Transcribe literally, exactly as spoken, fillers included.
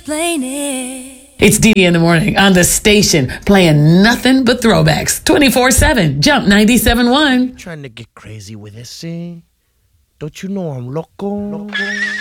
explain it. It's Dee Dee in the morning on the station, playing nothing but throwbacks. twenty-four seven, Jump ninety-seven point one. Trying to get crazy with this, see? Don't you know I'm loco? loco?